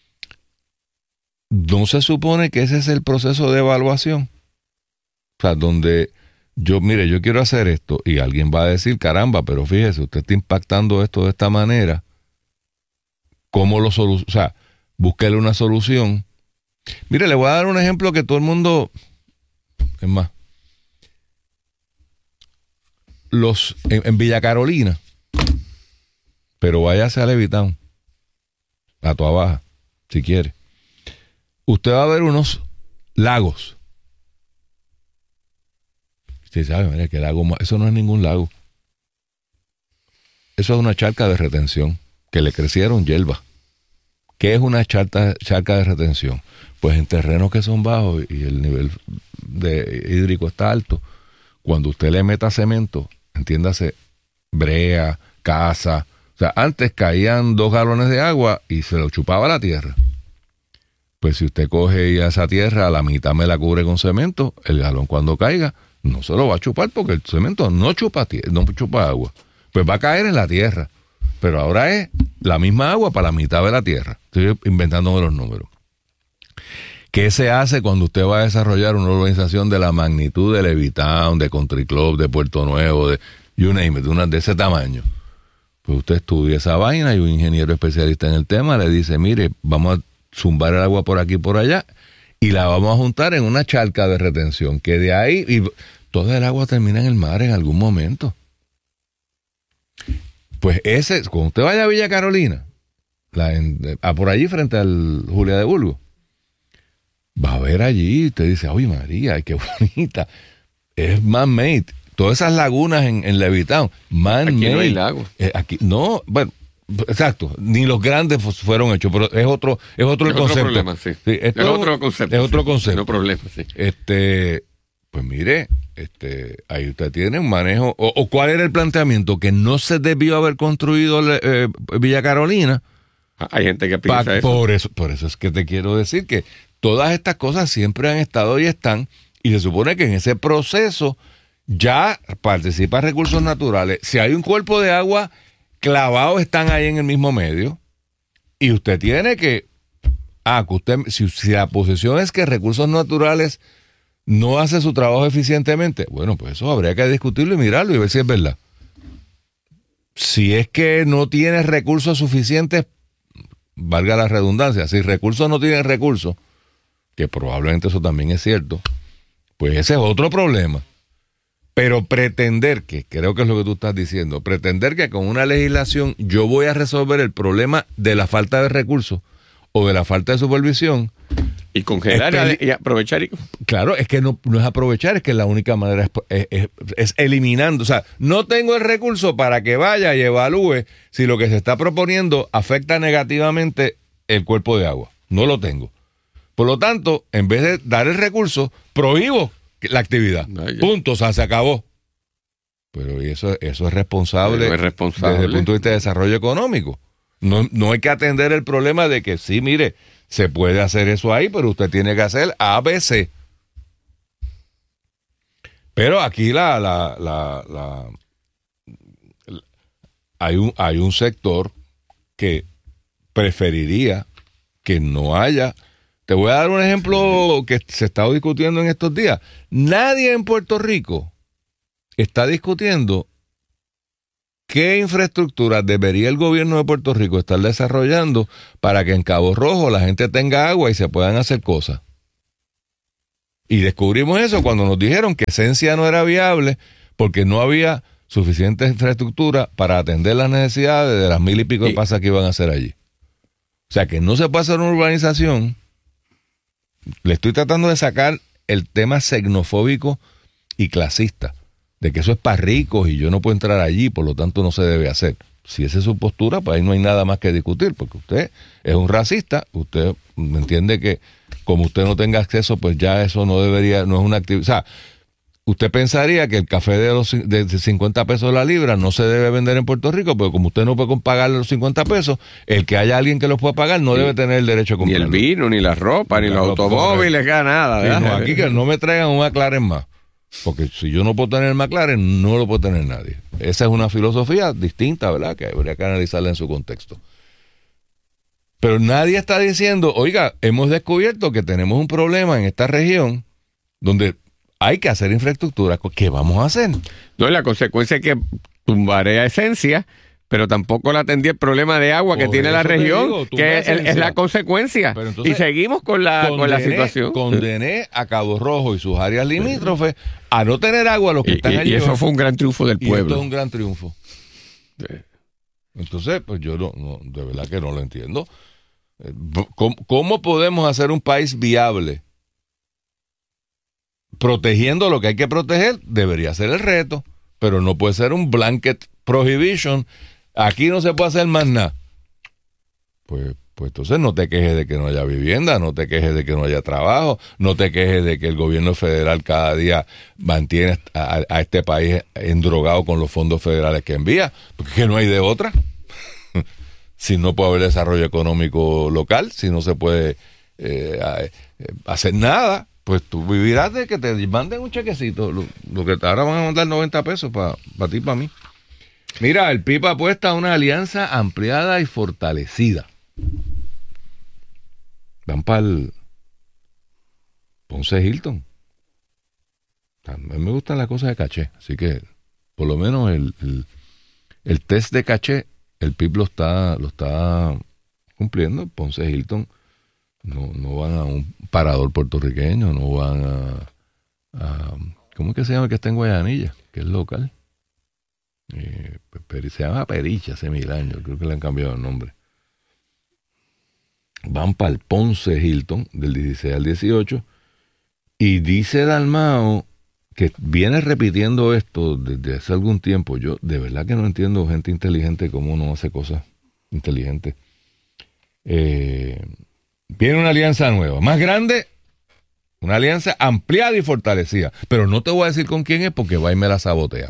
¿no se supone que ese es el proceso de evaluación? O sea, donde yo quiero hacer esto, y alguien va a decir, caramba, pero fíjese, usted está impactando esto de esta manera, ¿cómo lo soluciona? O sea, búsquele una solución. Mire, le voy a dar un ejemplo que todo el mundo... Es más, en Villa Carolina, pero váyase a Levitown, a Toa Baja, si quiere. Usted va a ver unos lagos. Usted sabe, mira, que lago, eso no es ningún lago. Eso es una charca de retención, que le crecieron hierba. ¿Qué es una charca de retención? Pues en terrenos que son bajos y el nivel hídrico está alto, cuando usted le meta cemento, entiéndase, brea, casa, o sea, antes caían 2 galones de agua y se lo chupaba la tierra. Pues si usted coge y a esa tierra a la mitad me la cubre con cemento, el galón cuando caiga no se lo va a chupar porque el cemento no chupa agua. Pues va a caer en la tierra. Pero ahora es la misma agua para la mitad de la tierra. Estoy inventándome los números. ¿Qué se hace cuando usted va a desarrollar una urbanización de la magnitud de Levitown, de Country Club, de Puerto Nuevo, de you name it, de ese tamaño? Pues usted estudia esa vaina y un ingeniero especialista en el tema le dice, mire, vamos a zumbar el agua por aquí y por allá y la vamos a juntar en una charca de retención, que de ahí, y toda el agua termina en el mar en algún momento. Pues cuando usted vaya a Villa Carolina, por allí frente al Julia de Burgos, va a ver allí, usted dice, ¡ay María, qué bonita! Es man-made. Todas esas lagunas en Levitown, man-made. Aquí no hay lagos. Aquí, no, bueno, exacto, ni los grandes fueron hechos, pero es otro el concepto. Otro problema, sí. Es otro concepto. Es otro concepto. No problema, sí. Pues mire, ahí usted tiene un manejo, o ¿cuál era el planteamiento? Que no se debió haber construido Villa Carolina. Hay gente que piensa eso. Por eso es que te quiero decir que todas estas cosas siempre han estado y están, y se supone que en ese proceso ya participan recursos naturales. Si hay un cuerpo de agua clavado, están ahí en el mismo medio, y usted tiene que si la posición es que recursos naturales no hace su trabajo eficientemente, bueno, pues eso habría que discutirlo y mirarlo y ver si es verdad. Si es que no tienes recursos suficientes, valga la redundancia, si recursos no tienen recursos, que probablemente eso también es cierto, pues ese es otro problema. Pero pretender, que creo que es lo que tú estás diciendo, pretender que con una legislación yo voy a resolver el problema de la falta de recursos o de la falta de supervisión. Y congelar y aprovechar. Claro, es que no es aprovechar, es que la única manera es eliminando. O sea, no tengo el recurso para que vaya y evalúe si lo que se está proponiendo afecta negativamente el cuerpo de agua. No lo tengo. Por lo tanto, en vez de dar el recurso, prohíbo la actividad. Punto, o sea, se acabó. Pero eso es responsable, desde el punto de vista de desarrollo económico. No hay que atender el problema de que sí, mire, se puede hacer eso ahí, pero usted tiene que hacer ABC. Pero aquí hay un sector que preferiría que no haya Te voy a dar un ejemplo que se está discutiendo en estos días. Nadie en Puerto Rico está discutiendo qué infraestructura debería el gobierno de Puerto Rico estar desarrollando para que en Cabo Rojo la gente tenga agua y se puedan hacer cosas. Y descubrimos eso cuando nos dijeron que Esencia no era viable porque no había suficiente infraestructura para atender las necesidades de las 1,000 y pico de pasas que iban a hacer allí. O sea que no se puede hacer una urbanización. Le estoy tratando de sacar el tema xenofóbico y clasista, de que eso es para ricos y yo no puedo entrar allí, por lo tanto no se debe hacer. Si esa es su postura, pues ahí no hay nada más que discutir, porque usted es un racista, usted entiende que como usted no tenga acceso, pues ya eso no debería, no es una actividad. O sea, usted pensaría que el café de 50 pesos la libra no se debe vender en Puerto Rico, pero como usted no puede pagar los 50 pesos, el que haya alguien que los pueda pagar no debe tener el derecho a comprarlo. Ni el vino, ni la ropa, ni los automóviles, nada. Sí, no, aquí que no me traigan un McLaren más. Porque si yo no puedo tener el McLaren, no lo puede tener nadie. Esa es una filosofía distinta, ¿verdad? Que habría que analizarla en su contexto. Pero nadie está diciendo, oiga, hemos descubierto que tenemos un problema en esta región donde hay que hacer infraestructura. ¿Qué vamos a hacer? No, la consecuencia es que tumbaré a Esencia, pero tampoco le atendí el problema de agua que tiene la región, digo, que es la consecuencia. Entonces, y seguimos con la situación. Condené a Cabo Rojo y sus áreas limítrofes a no tener agua los que están allí. Y eso fue un gran triunfo del pueblo. Esto es un gran triunfo. Entonces, pues yo no, de verdad que no lo entiendo. ¿Cómo podemos hacer un país viable? Protegiendo lo que hay que proteger, debería ser el reto, pero no puede ser un blanket prohibition. Aquí no se puede hacer más nada. Pues entonces no te quejes de que no haya vivienda, no te quejes de que no haya trabajo, no te quejes de que el gobierno federal cada día mantiene a este país endrogado con los fondos federales que envía, porque no hay de otra. Si no puede haber desarrollo económico local, si no se puede hacer nada, pues tú vivirás de que te manden un chequecito, lo que ahora van a mandar 90 pesos para ti y para mí. Mira, el PIB apuesta a una alianza ampliada y fortalecida. Van para el Ponce Hilton. A mí me gustan las cosas de caché, así que por lo menos el test de caché, el PIB lo está cumpliendo. Ponce Hilton no van a un parador puertorriqueño, no van a ¿cómo es que se llama el que está en Guayanilla? Que es local. Se llama Pericha hace 1000 años, creo que le han cambiado el nombre. Van para el Ponce Hilton del 16 al 18 y dice Dalmao que viene repitiendo esto desde hace algún tiempo. Yo de verdad que no entiendo gente inteligente cómo no hace cosas inteligentes. Viene una alianza nueva, más grande, una alianza ampliada y fortalecida, pero no te voy a decir con quién es porque va y me la sabotean.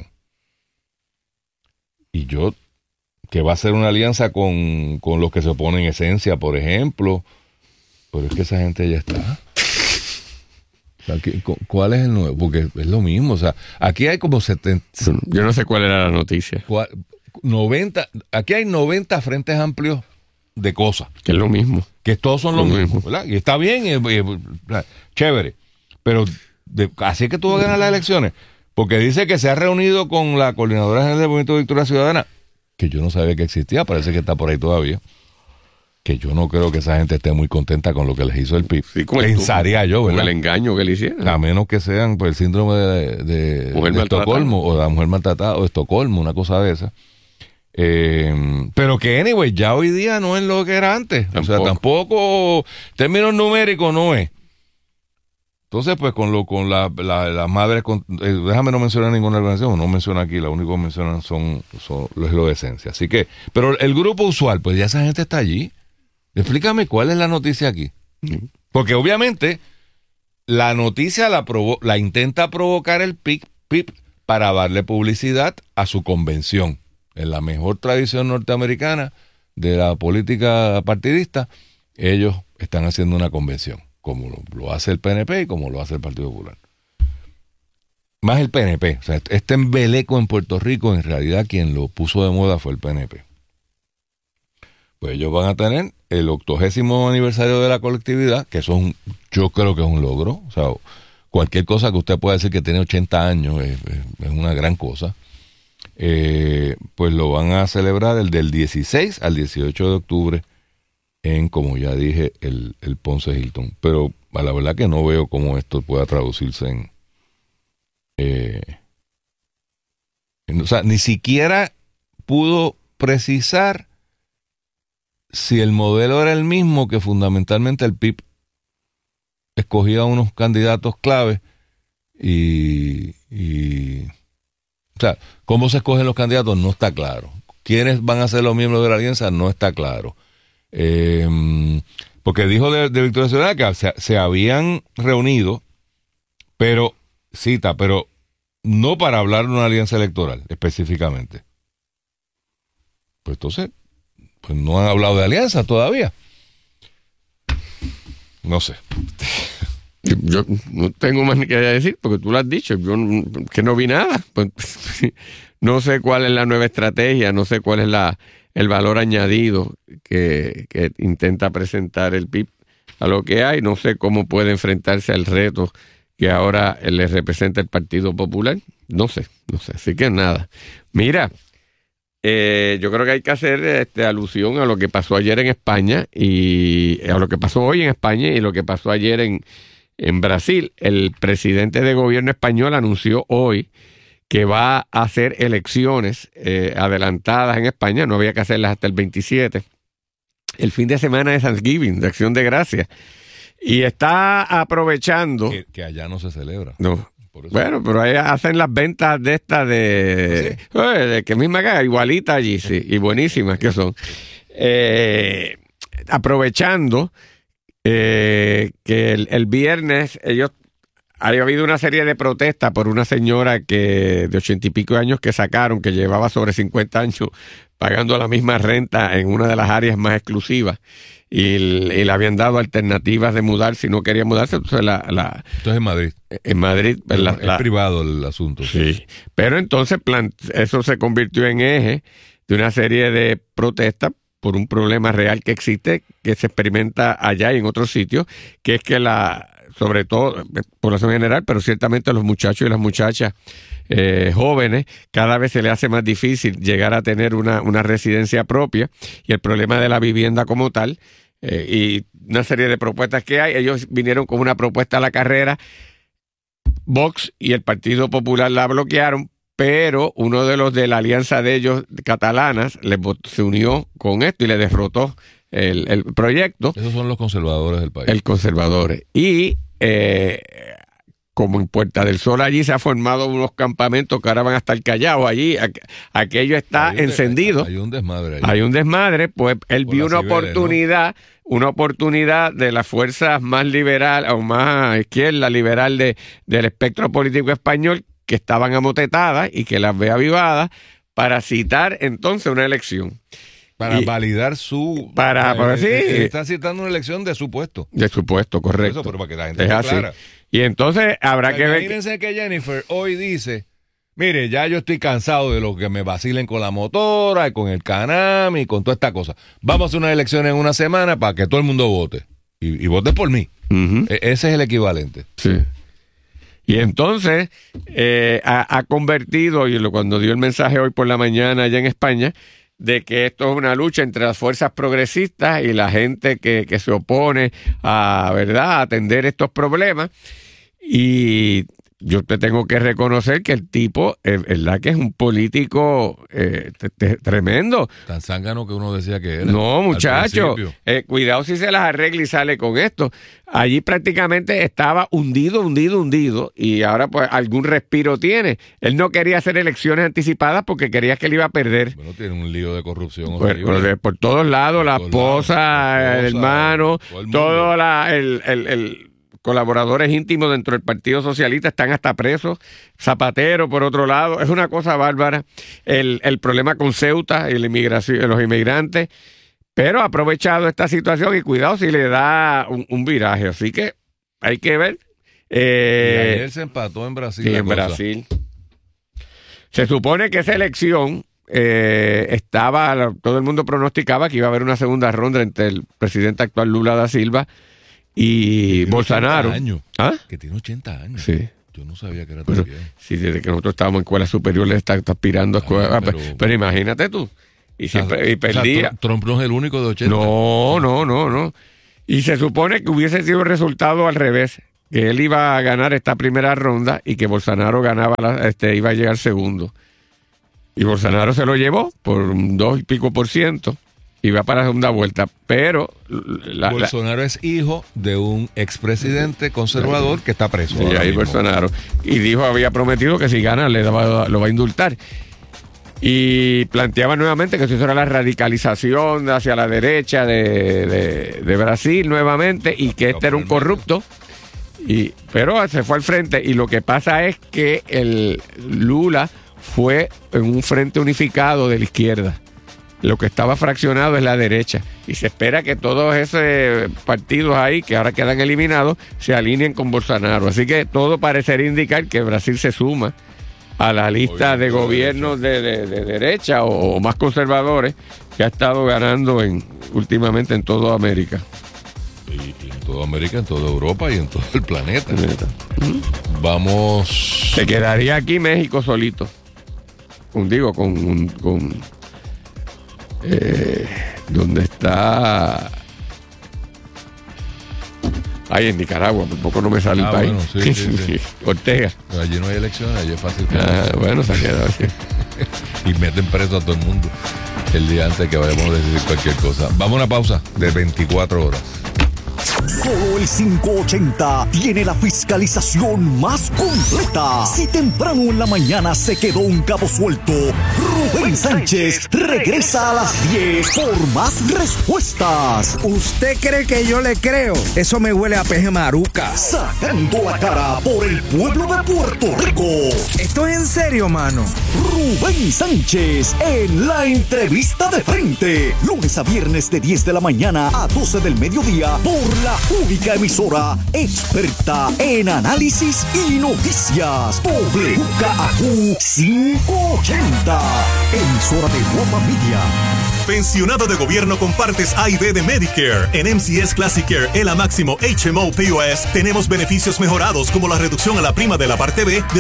Y yo, que va a ser una alianza con los que se oponen Esencia, por ejemplo, pero es que esa gente ya está. O sea, ¿cuál es el nuevo? Porque es lo mismo, o sea, aquí hay como 70... Yo no sé cuál era la noticia. 90, aquí hay 90 frentes amplios de cosas. Que es lo mismo. Que todos son lo mismo, ¿verdad? Y está bien, chévere. Pero así es que tú vas a ganar las elecciones. Porque dice que se ha reunido con la Coordinadora General del Movimiento de Victoria Ciudadana, que yo no sabía que existía, parece que está por ahí todavía. Que yo no creo que esa gente esté muy contenta con lo que les hizo el PIB. Sí, pensaría yo, ¿verdad? Con el engaño que le hicieron. A menos que sean pues, el síndrome de Estocolmo, o de la mujer maltratada, o Estocolmo, una cosa de esa. Pero que, anyway, ya hoy día no es lo que era antes. Tampoco. O sea, tampoco, términos numéricos no es. Entonces, pues, con las madres, déjame no mencionar ninguna organización, no menciona aquí, lo único que mencionan es lo de Esencia. Así que, pero el grupo usual, pues ya esa gente está allí. Explícame cuál es la noticia aquí. Porque obviamente, la noticia la intenta provocar el PIB para darle publicidad a su convención. En la mejor tradición norteamericana de la política partidista, ellos están haciendo una convención, como lo hace el PNP y como lo hace el Partido Popular. Más el PNP. O sea, este embeleco en Puerto Rico, en realidad quien lo puso de moda fue el PNP. pues ellos van a tener el 80º aniversario de la colectividad, que eso yo creo que es un logro. O sea, cualquier cosa que usted pueda decir que tiene 80 años es una gran cosa. Pues lo van a celebrar el del 16 al 18 de octubre en, como ya dije, el Ponce Hilton. Pero a la verdad que no veo cómo esto pueda traducirse en... o sea, ni siquiera pudo precisar si el modelo era el mismo, que fundamentalmente el PIB escogía unos candidatos clave y o sea, cómo se escogen los candidatos no está claro. ¿Quiénes van a ser los miembros de la alianza? No está claro. Porque dijo de Victoria Ciudadana que se habían reunido, pero no para hablar de una alianza electoral específicamente. Pues entonces, pues no han hablado de alianza todavía. No sé. Yo no tengo más ni que decir, porque tú lo has dicho, yo que no vi nada. Pues, no sé cuál es la nueva estrategia, no sé cuál es el valor añadido que intenta presentar el PIB a lo que hay, no sé cómo puede enfrentarse al reto que ahora le representa el Partido Popular, no sé, así que nada. Mira, yo creo que hay que hacer alusión a lo que pasó ayer en España y a lo que pasó hoy en España y lo que pasó ayer en Brasil. El presidente de gobierno español anunció hoy que va a hacer elecciones adelantadas en España, no había que hacerlas hasta el 27, el fin de semana de Thanksgiving, de Acción de Gracias, y está aprovechando... Que allá no se celebra. No. Bueno, pero ahí hacen las ventas de estas de que misma acá, igualita allí, sí, y buenísimas que son. Aprovechando que el viernes había habido una serie de protestas por una señora de 80 y pico de años que sacaron, que llevaba sobre 50 años pagando la misma renta en una de las áreas más exclusivas. Y le habían dado alternativas de mudar si no quería mudarse. Entonces Esto es en Madrid. En Madrid. Es privado el asunto. Sí. Pero entonces eso se convirtió en eje de una serie de protestas por un problema real que existe, que se experimenta allá y en otros sitios, que es que sobre todo, población general, pero ciertamente a los muchachos y las muchachas jóvenes, cada vez se les hace más difícil llegar a tener una residencia propia, y el problema de la vivienda como tal, y una serie de propuestas que hay. Ellos vinieron con una propuesta a la carrera, Vox y el Partido Popular la bloquearon, pero uno de los de la alianza de ellos, catalanas, se unió con esto y le derrotó el proyecto. Esos son los conservadores del país. El conservadores. Y como en Puerta del Sol allí se han formado unos campamentos que ahora van a estar callados allí, aquello está encendido. Hay un desmadre allí. Hay un desmadre, pues él vio una oportunidad de las fuerzas más liberal o más izquierda liberal del espectro político español, que estaban amotetadas y que las ve avivadas, para citar entonces una elección. Para validar su... sí. Está citando una elección de su puesto. De su puesto, correcto. Eso, pero para que la gente es esté así. clara. Y entonces habrá que ver... Imagínense que Jennifer hoy dice, mire, ya yo estoy cansado de lo que me vacilen con la motora, y con el Canam y con toda esta cosa. Vamos a hacer unas elecciones en una semana para que todo el mundo vote. Y vote por mí. Uh-huh. Ese es el equivalente. Sí. Y entonces ha convertido, y cuando dio el mensaje hoy por la mañana allá en España, de que esto es una lucha entre las fuerzas progresistas y la gente que se opone a atender estos problemas. Y yo te tengo que reconocer que el tipo, verdad que es un político tremendo. Tan zángano que uno decía que era. No, muchacho, cuidado si se las arregla y sale con esto. Allí prácticamente estaba hundido, y ahora pues algún respiro tiene. Él no quería hacer elecciones anticipadas porque quería que él iba a perder. Bueno, tiene un lío de corrupción por todos lados, la esposa, el hermano, todo el colaboradores íntimos dentro del Partido Socialista están hasta presos. Zapatero, por otro lado, es una cosa bárbara. El problema con Ceuta y la inmigración, los inmigrantes, pero ha aprovechado esta situación y cuidado si le da un viraje. Así que hay que ver. Y ayer se empató en Brasil. Sí, en Brasil. Se supone que esa elección todo el mundo pronosticaba que iba a haber una segunda ronda entre el presidente actual Lula da Silva y Bolsonaro. ¿Ah? Que tiene 80 años. Sí. Yo no sabía que era tan bien. Sí, desde que nosotros estábamos en escuela superior le está aspirando a escuela. Pero imagínate tú. Y siempre perdía. Trump no es el único de 80. No. Y se supone que hubiese sido el resultado al revés, que él iba a ganar esta primera ronda y que Bolsonaro iba a llegar segundo. Y Bolsonaro se lo llevó por 2 y pico % y va para la segunda vuelta. Pero Bolsonaro es hijo de un expresidente conservador que está preso. Sí, ahí Bolsonaro. Y había prometido que si gana lo va a indultar. Y planteaba nuevamente que eso era la radicalización hacia la derecha de Brasil nuevamente y que este era un corrupto. Pero se fue al frente y lo que pasa es que el Lula fue en un frente unificado de la izquierda. Lo que estaba fraccionado es la derecha y se espera que todos esos partidos ahí que ahora quedan eliminados se alineen con Bolsonaro. Así que todo parecería indicar que Brasil se suma a la lista de gobiernos de derecha o más conservadores que ha estado ganando últimamente en toda América. Y en toda América, en toda Europa y en todo el planeta. Vamos. Se quedaría aquí México solito. Donde está. Ahí en Nicaragua, por poco no me sale el país. Bueno, sí. Ortega. Pero allí no hay elecciones, allí es fácil. Bueno, se ha quedado así. Y meten preso a todo el mundo el día antes que vayamos a decidir cualquier cosa. Vamos a una pausa de 24 horas. Solo el 580 tiene la fiscalización más completa. Si temprano en la mañana se quedó un cabo suelto, Rubén Sánchez regresa a las 10 por más respuestas. ¿Usted cree que yo le creo? Eso me huele a peje maruca. Sacando la cara por el pueblo de Puerto Rico. ¿Esto es en serio, mano? Rubén Sánchez en la entrevista de frente. Lunes a viernes de 10 de la mañana a 12 del mediodía por la única emisora experta en análisis y noticias. WKAQ 580. Emisora de Guapa Media. Pensionado de gobierno con partes A y B de Medicare. En MCS Classic Care, ELA Máximo HMO POS, tenemos beneficios mejorados como la reducción a la prima de la parte B de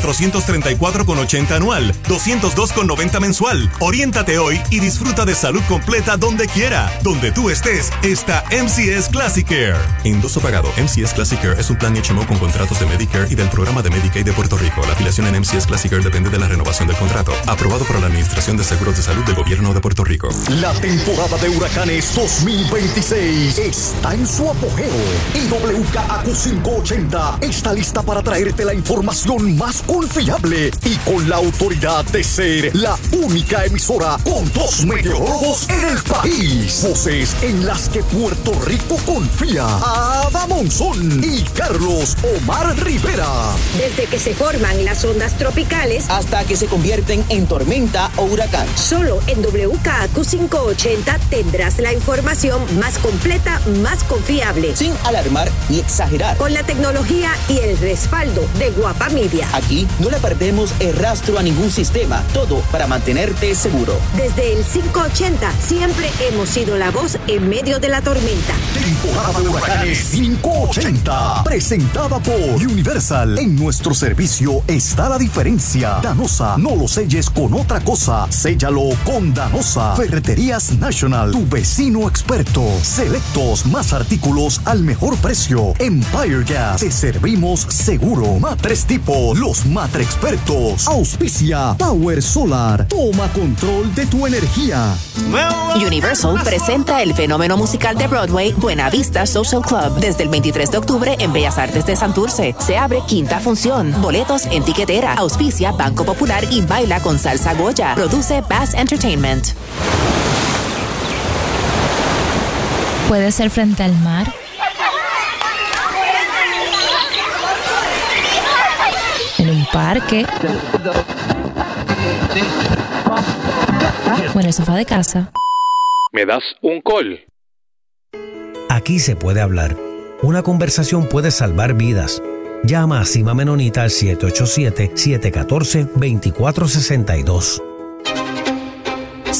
$2,434,80 anual, $202,90 mensual. Oriéntate hoy y disfruta de salud completa donde quiera. Donde tú estés, está MCS Classic Care. Endoso pagado. MCS Classic Care es un plan HMO con contratos de Medicare y del programa de Medicaid de Puerto Rico. La afiliación en MCS Classic Care depende de la renovación del contrato. Aprobado por la Administración de Seguros de Salud del Gobierno de Puerto Rico. La temporada de huracanes 2026 está en su apogeo y WKAQ 580 está lista para traerte la información más confiable y con la autoridad de ser la única emisora con 2 meteorólogos en el país. Voces en las que Puerto Rico confía. Ada Monzón y Carlos Omar Rivera. Desde que se forman las ondas tropicales hasta que se convierten en tormenta o huracán. Solo en WKAQ 580 tendrás la información más completa, más confiable. Sin alarmar ni exagerar. Con la tecnología y el respaldo de Guapa Media. Aquí no le perdemos el rastro a ningún sistema. Todo para mantenerte seguro. Desde el 580 siempre hemos sido la voz en medio de la tormenta. Temporada de huracanes 580. Presentada por Universal. En nuestro servicio está la diferencia. Danosa, no lo selles con otra cosa. Séllalo con Danosa. Ferreterías National, tu vecino experto. Selectos, más artículos al mejor precio. Empire Gas, te servimos seguro. Matres Tipo, los Matre Expertos. Auspicia Power Solar. Toma control de tu energía. Universal presenta el fenómeno musical de Broadway Buena Vista Social Club desde el 23 de octubre en Bellas Artes de Santurce. Se abre 5ª función. Boletos en tiquetera. Auspicia Banco Popular y baila con Salsa Goya. Produce Bass Entertainment. Puede ser frente al mar, en un parque o en el sofá de casa. ¿Me das un call? Aquí se puede hablar. Una conversación puede salvar vidas. Llama a Cima Menonita al 787-714-2462.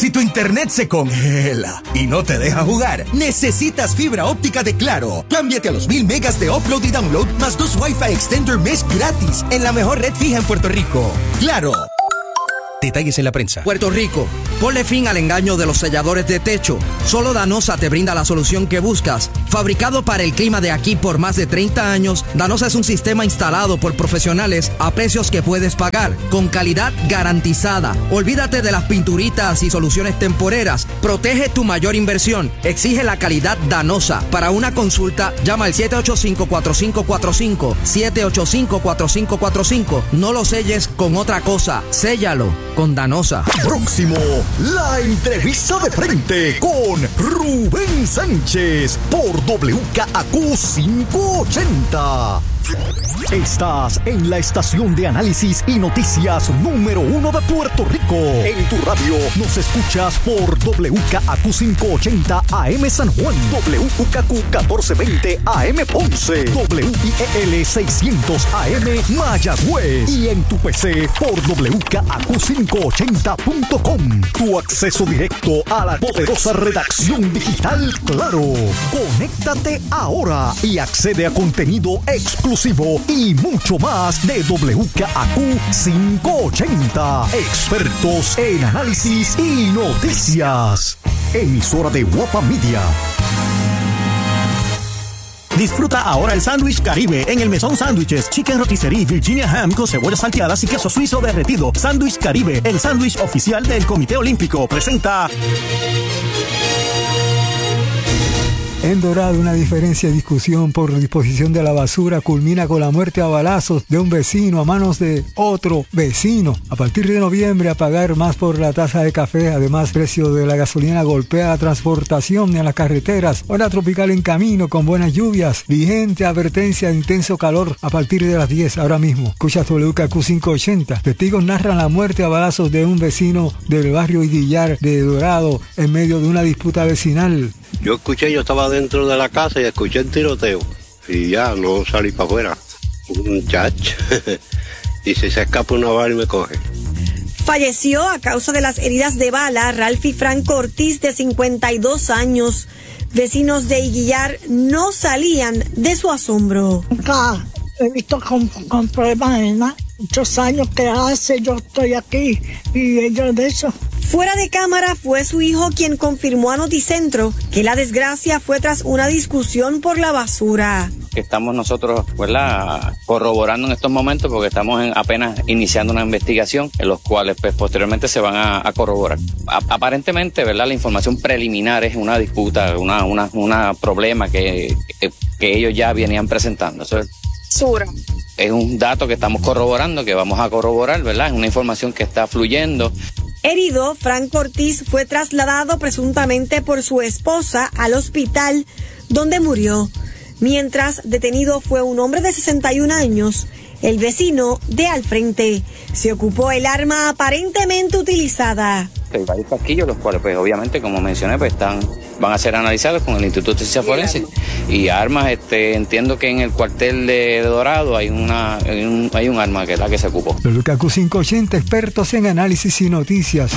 Si tu internet se congela y no te deja jugar, necesitas fibra óptica de Claro. Cámbiate a los 1000 megas de upload y download más 2 Wi-Fi Extender Mesh gratis en la mejor red fija en Puerto Rico. ¡Claro! Detalles en la prensa. Puerto Rico, ponle fin al engaño de los selladores de techo. Solo Danosa te brinda la solución que buscas. Fabricado para el clima de aquí por más de 30 años, Danosa es un sistema instalado por profesionales a precios que puedes pagar, con calidad garantizada. Olvídate de las pinturitas y soluciones temporeras. Protege tu mayor inversión. Exige la calidad Danosa. Para una consulta, llama al 785-4545. 785-4545. No lo selles con otra cosa. Séllalo con Danosa. Próximo, la entrevista de frente con Rubén Sánchez por WKAQ 580. Estás en la estación de análisis y noticias número 1 de Puerto Rico. En tu radio nos escuchas por WKAQ 580 AM San Juan, WKAQ 1420 AM Ponce, WIEL 600 AM Mayagüez y en tu PC por WKAQ580.com. Tu acceso directo a la poderosa redacción digital Claro. Conéctate ahora y accede a contenido exclusivo y mucho más de WKAQ 580. Expertos en análisis y noticias. Emisora de Guapa Media. Disfruta ahora el sándwich Caribe en el Mesón Sándwiches, Chicken Rotisserie, Virginia Ham con cebollas salteadas y queso suizo derretido. Sándwich Caribe, el sándwich oficial del Comité Olímpico, presenta. En Dorado, una diferencia de discusión por disposición de la basura culmina con la muerte a balazos de un vecino a manos de otro vecino. A partir de noviembre, a pagar más por la taza de café. Además, precio de la gasolina golpea la transportación en las carreteras. Hora tropical en camino con buenas lluvias. Vigente advertencia de intenso calor a partir de las 10 ahora mismo. Escuchas WKAQ 580. Testigos narran la muerte a balazos de un vecino del barrio Idillar de Dorado en medio de una disputa vecinal. Yo estaba dentro de la casa y escuché el tiroteo y ya no salí para afuera. Un muchacho. Y si se escapa una bala y me coge. Falleció a causa de las heridas de bala Ralphie Franco Ortiz, de 52 años. Vecinos de Iguillar no salían de su asombro. Nunca he visto con problemas de nada. Muchos años que hace yo estoy aquí y ellos de eso. Fuera de cámara fue su hijo quien confirmó a Noticentro que la desgracia fue tras una discusión por la basura. Estamos nosotros, ¿verdad?, corroborando en estos momentos porque estamos apenas iniciando una investigación en los cuales pues, posteriormente se van a corroborar. Aparentemente, ¿verdad?, la información preliminar es una disputa, una problema que ellos ya venían presentando. Eso es un dato que estamos corroborando, que vamos a corroborar, ¿verdad? Es una información que está fluyendo. Herido, Franco Ortiz fue trasladado presuntamente por su esposa al hospital donde murió. Mientras, detenido fue un hombre de 61 años, el vecino de al frente. Se ocupó el arma aparentemente utilizada. Hay varios casquillos, los cuales, pues, obviamente, como mencioné, pues van a ser analizados con el Instituto de Ciencias Forenses. Y armas, entiendo que en el cuartel de Dorado hay un arma que es la que se ocupó. WKAQ 580, expertos en análisis y noticias.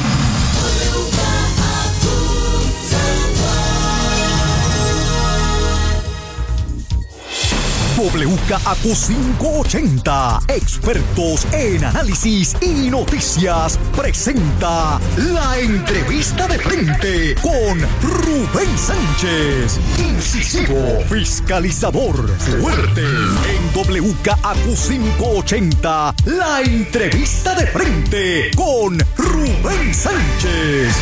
WKAQ 580, expertos en análisis y noticias, presenta la entrevista de frente con Rubén Sánchez. Incisivo, fiscalizador, fuerte. En WKAQ 580, la entrevista de frente con Rubén Sánchez.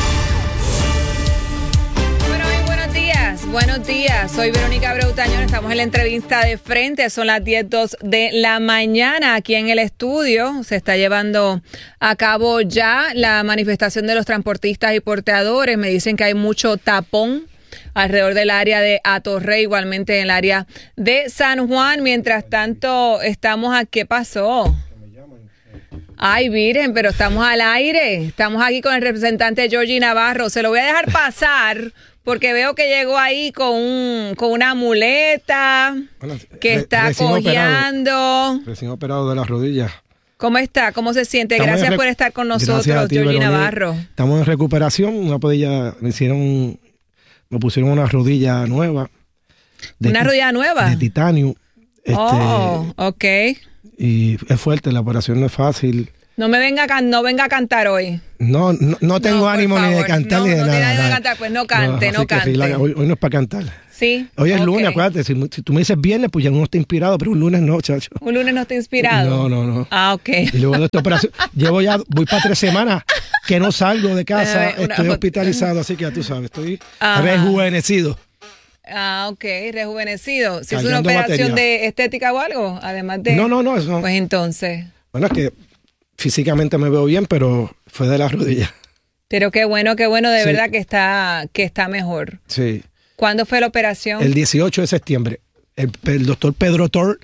Buenos días, soy Verónica Abreu Tañón, estamos en la entrevista de frente, son las 10:02 de la mañana aquí en el estudio. Se está llevando a cabo ya la manifestación de los transportistas y porteadores. Me dicen que hay mucho tapón alrededor del área de Atorrey, igualmente en el área de San Juan. Mientras tanto, estamos a... ¿Qué pasó? Ay, miren, pero estamos al aire. Estamos aquí con el representante Georgie Navarro. Se lo voy a dejar pasar porque veo que llegó ahí con una muleta que está cojeando. Recién operado de las rodillas. ¿Cómo está? ¿Cómo se siente? Gracias por estar con nosotros, Georgie Navarro. Estamos en recuperación. Una podilla, me pusieron una rodilla nueva. ¿Una rodilla nueva? De titanio. Ok. Y es fuerte, la operación no es fácil. No venga a cantar hoy. No tengo ánimo ni de cantar ni de nada. No tiene ánimo de cantar, pues no cante. Hoy no es para cantar. Sí. Hoy es lunes, acuérdate. Si tú me dices viernes, pues ya uno está inspirado, pero un lunes no, chacho. ¿Un lunes no está inspirado? No. Ah, ok. Y luego de esta operación, voy para 3 semanas que no salgo de casa, estoy hospitalizado, así que ya tú sabes, estoy rejuvenecido. Ah, ok, rejuvenecido. Si es una operación de estética o algo, además de... No, eso. Pues entonces... Bueno, es que físicamente me veo bien, pero fue de la rodilla. Pero qué bueno, de verdad que está mejor. Sí. ¿Cuándo fue la operación? El 18 de septiembre. El doctor Pedro Tor